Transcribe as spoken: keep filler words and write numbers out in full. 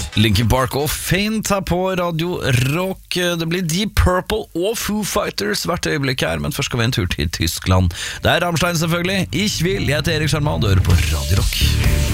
Linkin Park og Faint her på Radio Rock. Det blir Deep Purple og Foo Fighters hvert øyeblikk her, men først skal vi en tur til Tyskland. Det er Rammstein selvfølgelig. Ich will, jeg heter Erik Sjarma, og du hører på Radio Rock.